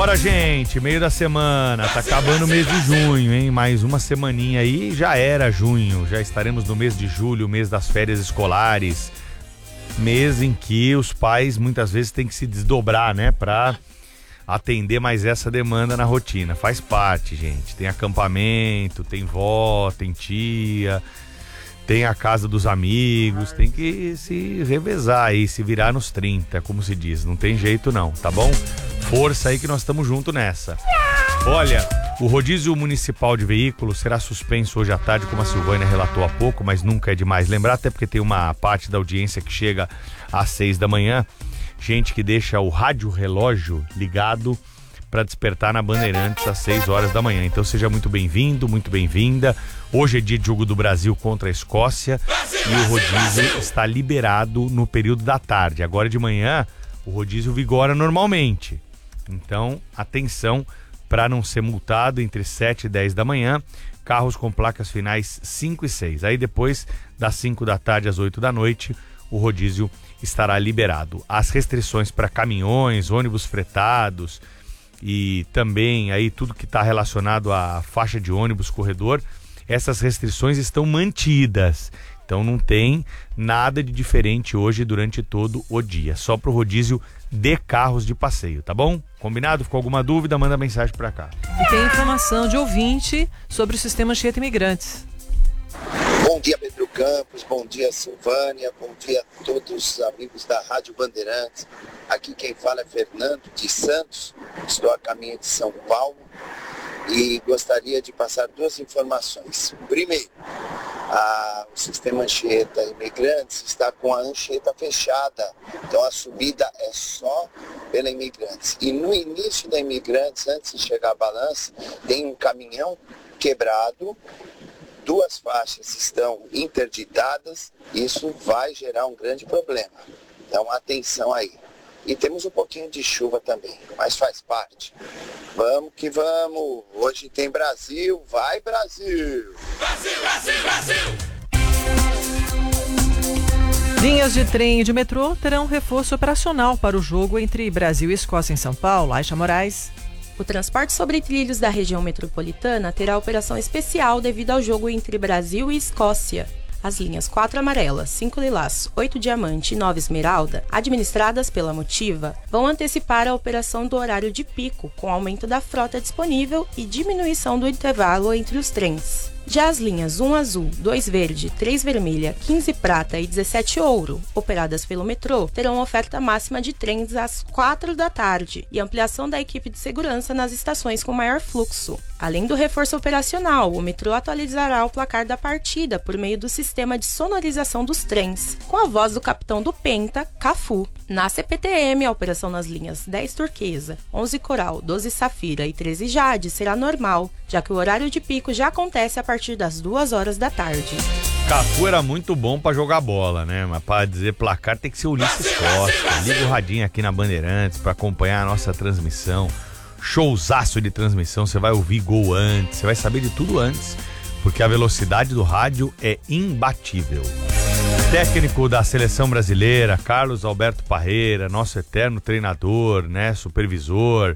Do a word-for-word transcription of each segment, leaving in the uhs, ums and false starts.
Bora, gente, meio da semana, tá acabando o mês de junho, hein? Mais uma semaninha aí, já era junho, já estaremos no mês de julho, mês das férias escolares, mês em que os pais muitas vezes têm que se desdobrar, né, pra atender mais essa demanda na rotina. Faz parte, gente, tem acampamento, tem vó, tem tia, tem a casa dos amigos, tem que se revezar aí, se virar nos trinta, como se diz, não tem jeito não, tá bom? Força aí que nós estamos juntos nessa. Olha, o rodízio municipal de veículos será suspenso hoje à tarde, como a Silvânia relatou há pouco, mas nunca é demais lembrar, até porque tem uma parte da audiência que chega às seis da manhã, gente que deixa o rádio relógio ligado para despertar na Bandeirantes às seis horas da manhã. Então seja muito bem-vindo, muito bem-vinda. Hoje é dia de jogo do Brasil contra a Escócia e o rodízio está liberado no período da tarde. Agora de manhã o rodízio vigora normalmente. Então, atenção para não ser multado entre sete e dez da manhã, carros com placas finais cinco e seis. Aí depois, das cinco da tarde às oito da noite, o rodízio estará liberado. As restrições para caminhões, ônibus fretados e também aí tudo que está relacionado à faixa de ônibus, corredor, essas restrições estão mantidas. Então não tem nada de diferente hoje durante todo o dia. Só para o rodízio de carros de passeio, tá bom? Combinado? Ficou alguma dúvida? Manda mensagem para cá. E tem informação de ouvinte sobre o sistema Anchieta Imigrantes. Bom dia, Pedro Campos, bom dia, Silvânia, bom dia a todos os amigos da Rádio Bandeirantes. Aqui quem fala é Fernando de Santos, estou a caminho de São Paulo e gostaria de passar duas informações. Primeiro, a, o sistema Anchieta Imigrantes está com a Anchieta fechada, então a subida é só pela Imigrantes. E no início da Imigrantes, antes de chegar à balança, tem um caminhão quebrado, duas faixas estão interditadas, isso vai gerar um grande problema. Então atenção aí. E temos um pouquinho de chuva também, mas faz parte. Vamos que vamos, hoje tem Brasil, vai Brasil! Brasil, Brasil, Brasil! Linhas de trem e de metrô terão reforço operacional para o jogo entre Brasil e Escócia em São Paulo. Aisha Moraes. O transporte sobre trilhos da região metropolitana terá operação especial devido ao jogo entre Brasil e Escócia. As linhas quatro amarelas, cinco lilás, oito diamante e nove esmeralda, administradas pela Motiva, vão antecipar a operação do horário de pico, com aumento da frota disponível e diminuição do intervalo entre os trens. Já as linhas um azul, dois verde, três vermelha, quinze prata e dezessete ouro, operadas pelo metrô, terão oferta máxima de trens às quatro da tarde e ampliação da equipe de segurança nas estações com maior fluxo. Além do reforço operacional, o metrô atualizará o placar da partida por meio do sistema de sonorização dos trens, com a voz do capitão do Penta, Cafu. Na C P T M, a operação nas linhas dez turquesa, onze coral, doze safira e treze jade será normal, já que o horário de pico já acontece a partir das duas horas da tarde. Cafu era muito bom pra jogar bola, né? Mas pra dizer placar tem que ser o Ulisses Costa. Liga o radinho aqui na Bandeirantes pra acompanhar a nossa transmissão. Showzaço de transmissão, você vai ouvir gol antes, você vai saber de tudo antes, porque a velocidade do rádio é imbatível. Técnico da seleção brasileira, Carlos Alberto Parreira, nosso eterno treinador, né? Supervisor,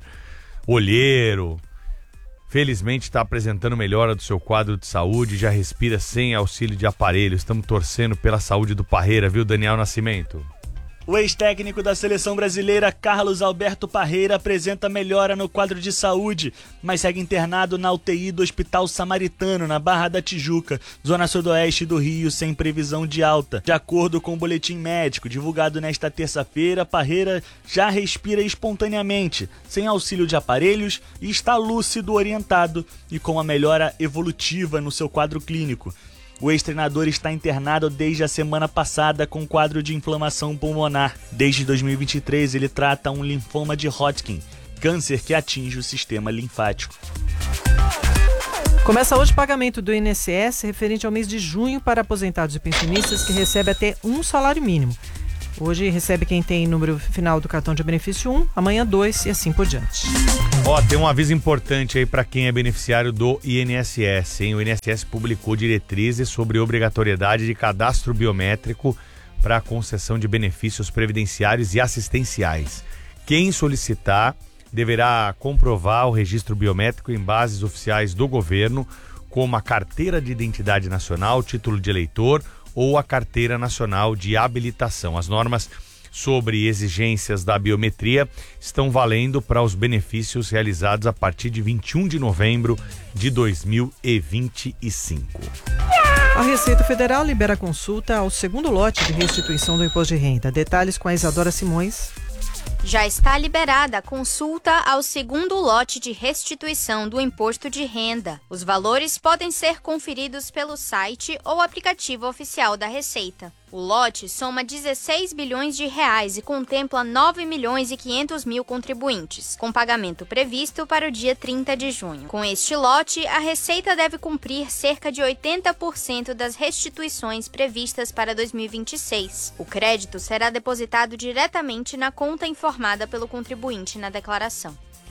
olheiro. Felizmente está apresentando melhora do seu quadro de saúde, já respira sem auxílio de aparelho. Estamos torcendo pela saúde do Parreira, viu, Daniel Nascimento? O ex-técnico da seleção brasileira, Carlos Alberto Parreira, apresenta melhora no quadro de saúde, mas segue internado na U T I do Hospital Samaritano, na Barra da Tijuca, zona sudoeste do Rio, sem previsão de alta. De acordo com o boletim médico divulgado nesta terça-feira, Parreira já respira espontaneamente, sem auxílio de aparelhos, e está lúcido, orientado e com uma melhora evolutiva no seu quadro clínico. O ex-treinador está internado desde a semana passada com quadro de inflamação pulmonar. Desde dois mil e vinte e três, ele trata um linfoma de Hodgkin, câncer que atinge o sistema linfático. Começa hoje o pagamento do I N S S referente ao mês de junho para aposentados e pensionistas que recebem até um salário mínimo. Hoje recebe quem tem número final do cartão de benefício um, amanhã dois e assim por diante. Ó, tem um aviso importante aí para quem é beneficiário do I N S S, hein? O I N S S publicou diretrizes sobre obrigatoriedade de cadastro biométrico para a concessão de benefícios previdenciários e assistenciais. Quem solicitar deverá comprovar o registro biométrico em bases oficiais do governo, como a Carteira de Identidade Nacional, título de eleitor ou a Carteira Nacional de Habilitação. As normas sobre exigências da biometria estão valendo para os benefícios realizados a partir de vinte e um de novembro de dois mil e vinte e cinco. A Receita Federal libera consulta ao segundo lote de restituição do imposto de renda. Detalhes com a Isadora Simões. Já está liberada a consulta ao segundo lote de restituição do imposto de renda. Os valores podem ser conferidos pelo site ou aplicativo oficial da Receita. O lote soma dezesseis bilhões de reais e contempla nove milhões e quinhentos mil contribuintes, com pagamento previsto para o dia trinta de junho. Com este lote, a Receita deve cumprir cerca de oitenta por cento das restituições previstas para dois mil e vinte e seis. O crédito será depositado diretamente na conta informada pelo contribuinte na declaração.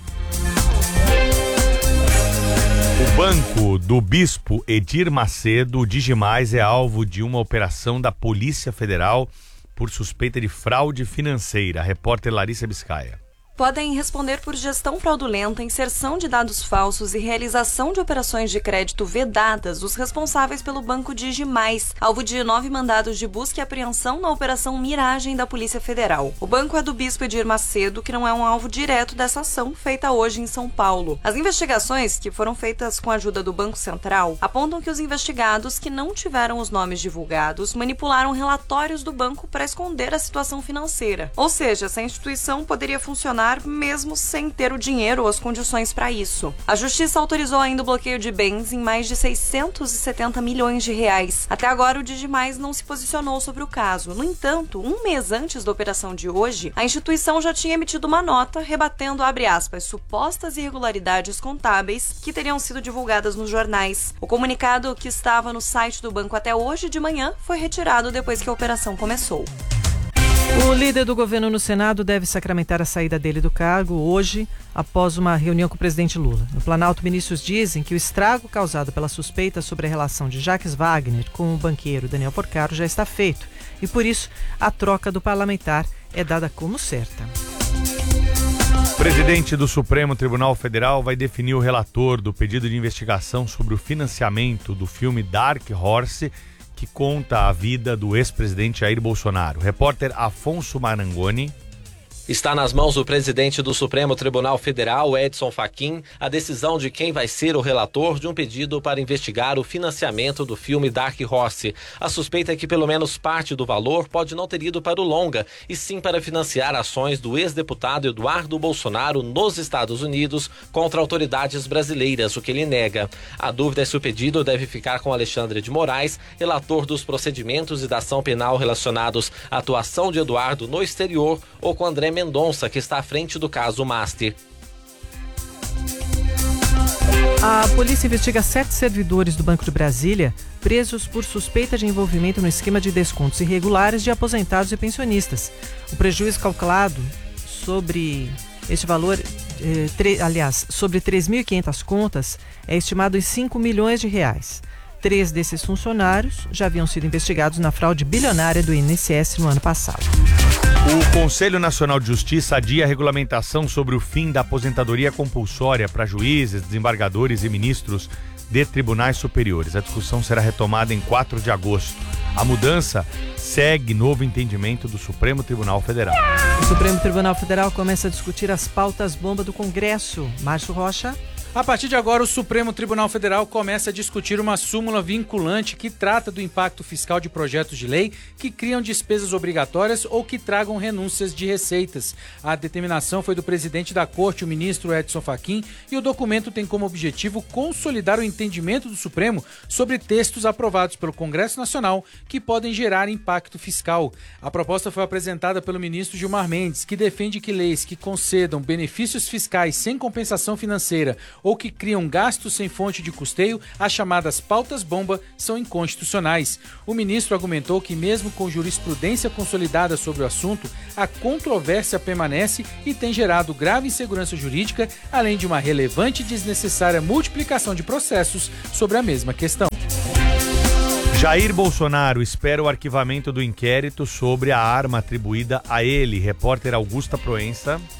O banco do bispo Edir Macedo, o Digimais, é alvo de uma operação da Polícia Federal por suspeita de fraude financeira. A repórter Larissa Biscaia. Podem responder por gestão fraudulenta, inserção de dados falsos e realização de operações de crédito vedadas os responsáveis pelo Banco Digimais, alvo de nove mandados de busca e apreensão na Operação Miragem da Polícia Federal. O banco é do bispo Edir Macedo, que não é um alvo direto dessa ação feita hoje em São Paulo. As investigações, que foram feitas com a ajuda do Banco Central, apontam que os investigados, que não tiveram os nomes divulgados, manipularam relatórios do banco para esconder a situação financeira. Ou seja, essa instituição poderia funcionar mesmo sem ter o dinheiro ou as condições para isso. A Justiça autorizou ainda o bloqueio de bens em mais de seiscentos e setenta milhões de reais. Até agora, o Digimais não se posicionou sobre o caso. No entanto, um mês antes da operação de hoje, a instituição já tinha emitido uma nota rebatendo, abre aspas, supostas irregularidades contábeis que teriam sido divulgadas nos jornais. O comunicado, que estava no site do banco até hoje de manhã, foi retirado depois que a operação começou. O líder do governo no Senado deve sacramentar a saída dele do cargo hoje, após uma reunião com o presidente Lula. No Planalto, ministros dizem que o estrago causado pela suspeita sobre a relação de Jacques Wagner com o banqueiro Daniel Porcaro já está feito e, por isso, a troca do parlamentar é dada como certa. O presidente do Supremo Tribunal Federal vai definir o relator do pedido de investigação sobre o financiamento do filme Dark Horse, que conta a vida do ex-presidente Jair Bolsonaro. O repórter Afonso Marangoni. Está nas mãos do presidente do Supremo Tribunal Federal, Edson Fachin, a decisão de quem vai ser o relator de um pedido para investigar o financiamento do filme Dark Horse. A suspeita é que pelo menos parte do valor pode não ter ido para o longa, e sim para financiar ações do ex-deputado Eduardo Bolsonaro nos Estados Unidos contra autoridades brasileiras, o que ele nega. A dúvida é se o pedido deve ficar com Alexandre de Moraes, relator dos procedimentos e da ação penal relacionados à atuação de Eduardo no exterior, ou com André Mendonça, que está à frente do caso Master. A polícia investiga sete servidores do Banco de Brasília presos por suspeita de envolvimento no esquema de descontos irregulares de aposentados e pensionistas. O prejuízo calculado sobre este valor, eh, tre- aliás, sobre três mil e quinhentas contas, é estimado em cinco milhões de reais. Três desses funcionários já haviam sido investigados na fraude bilionária do I N S S no ano passado. O Conselho Nacional de Justiça adia a regulamentação sobre o fim da aposentadoria compulsória para juízes, desembargadores e ministros de tribunais superiores. A discussão será retomada em quatro de agosto. A mudança segue novo entendimento do Supremo Tribunal Federal. O Supremo Tribunal Federal começa a discutir as pautas-bomba do Congresso. Márcio Rocha. A partir de agora, o Supremo Tribunal Federal começa a discutir uma súmula vinculante que trata do impacto fiscal de projetos de lei que criam despesas obrigatórias ou que tragam renúncias de receitas. A determinação foi do presidente da Corte, o ministro Edson Fachin, e o documento tem como objetivo consolidar o entendimento do Supremo sobre textos aprovados pelo Congresso Nacional que podem gerar impacto fiscal. A proposta foi apresentada pelo ministro Gilmar Mendes, que defende que leis que concedam benefícios fiscais sem compensação financeira ou que criam gastos sem fonte de custeio, as chamadas pautas-bomba, são inconstitucionais. O ministro argumentou que, mesmo com jurisprudência consolidada sobre o assunto, a controvérsia permanece e tem gerado grave insegurança jurídica, além de uma relevante e desnecessária multiplicação de processos sobre a mesma questão. Jair Bolsonaro espera o arquivamento do inquérito sobre a arma atribuída a ele. Repórter Augusta Proença.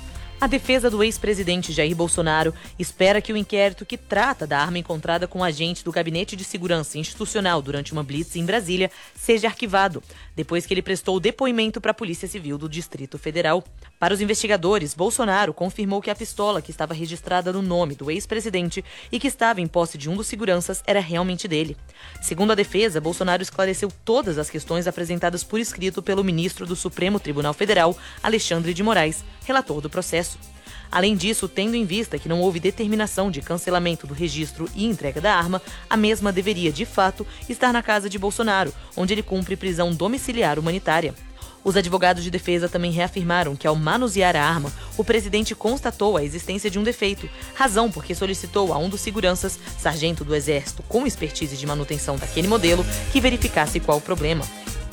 A defesa do ex-presidente Jair Bolsonaro espera que o inquérito que trata da arma encontrada com agentes do Gabinete de Segurança Institucional durante uma blitz em Brasília seja arquivado, depois que ele prestou depoimento para a Polícia Civil do Distrito Federal. Para os investigadores, Bolsonaro confirmou que a pistola que estava registrada no nome do ex-presidente e que estava em posse de um dos seguranças era realmente dele. Segundo a defesa, Bolsonaro esclareceu todas as questões apresentadas por escrito pelo ministro do Supremo Tribunal Federal, Alexandre de Moraes, relator do processo. Além disso, tendo em vista que não houve determinação de cancelamento do registro e entrega da arma, a mesma deveria, de fato, estar na casa de Bolsonaro, onde ele cumpre prisão domiciliar humanitária. Os advogados de defesa também reafirmaram que, ao manusear a arma, o presidente constatou a existência de um defeito, razão porque solicitou a um dos seguranças, sargento do Exército com expertise de manutenção daquele modelo, que verificasse qual o problema.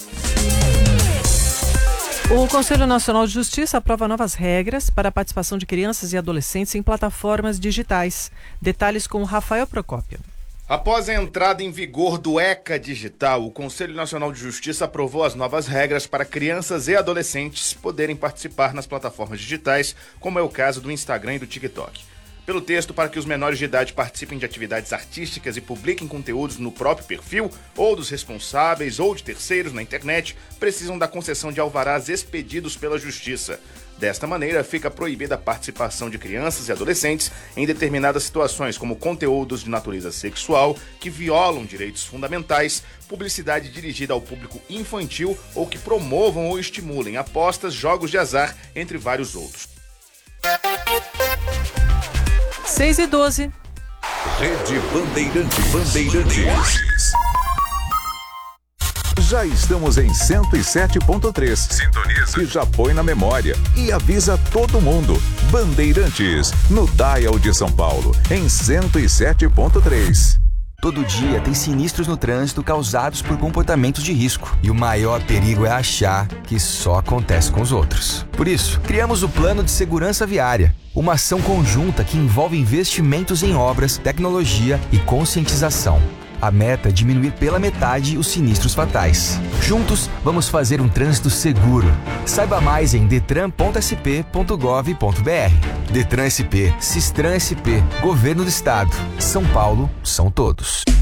O Conselho Nacional de Justiça aprova novas regras para a participação de crianças e adolescentes em plataformas digitais. Detalhes com Rafael Procópio. Após a entrada em vigor do ECA Digital, o Conselho Nacional de Justiça aprovou as novas regras para crianças e adolescentes poderem participar nas plataformas digitais, como é o caso do Instagram e do TikTok. Pelo texto, para que os menores de idade participem de atividades artísticas e publiquem conteúdos no próprio perfil, ou dos responsáveis, ou de terceiros na internet, precisam da concessão de alvarás expedidos pela Justiça. Desta maneira, fica proibida a participação de crianças e adolescentes em determinadas situações, como conteúdos de natureza sexual que violam direitos fundamentais, publicidade dirigida ao público infantil ou que promovam ou estimulem apostas, jogos de azar, entre vários outros. seis e doze. Rede Bandeirantes. Bandeirantes. Já estamos em cento e sete ponto três. Sintoniza. E já põe na memória. E avisa todo mundo. Bandeirantes, no Dial de São Paulo, em cento e sete ponto três. Todo dia tem sinistros no trânsito causados por comportamentos de risco. E o maior perigo é achar que só acontece com os outros. Por isso, criamos o Plano de Segurança Viária. Uma ação conjunta que envolve investimentos em obras, tecnologia e conscientização. A meta é diminuir pela metade os sinistros fatais. Juntos, vamos fazer um trânsito seguro. Saiba mais em detran ponto s p ponto gov ponto b r. Detran S P, Sistran S P, Governo do Estado. São Paulo, são todos.